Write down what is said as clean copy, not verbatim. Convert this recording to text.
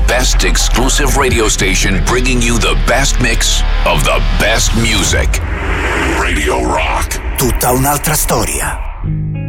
best exclusive radio station bringing you the best mix of the best music. Radio Rock. Tutta un'altra storia.